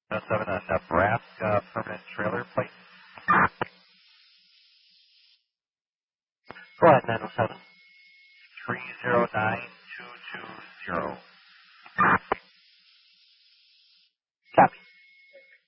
7 on Nebraska permanent trailer plate. Go ahead, 907. 309220.